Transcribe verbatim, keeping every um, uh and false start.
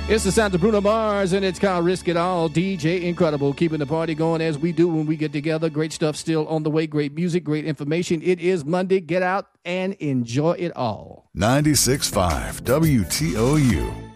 It's the sound of Bruno Mars, and it's called Risk It All. D J Incredible, keeping the party going as we do when we get together. Great stuff still on the way. Great music, great information. It is Monday. Get out and enjoy it all. ninety-six point five W T O U.